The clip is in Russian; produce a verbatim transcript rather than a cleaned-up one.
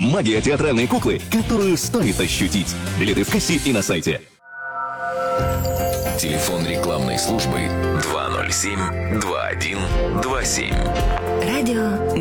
Магия театральной куклы, которую стоит ощутить. Билеты в кассе и на сайте. Телефон рекламной службы два ноль семь два один два семь. Радио